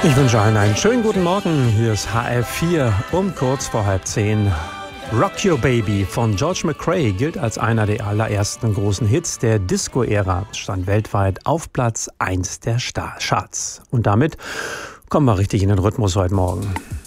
Ich wünsche allen einen schönen guten Morgen. Hier ist HR4 um kurz vor 9:30. Rock Your Baby von George McRae gilt als einer der allerersten großen Hits der Disco-Ära, stand weltweit auf Platz 1 der Charts. Und damit kommen wir richtig in den Rhythmus heute Morgen.